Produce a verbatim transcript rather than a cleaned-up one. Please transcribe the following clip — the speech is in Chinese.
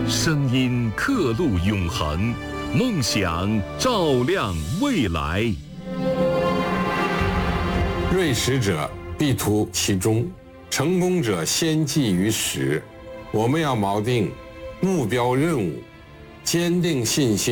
声音刻录永恒，梦想照亮未来。 锐识者必图其中，成功者先记于始。我们要锚定目标任务，坚定信心。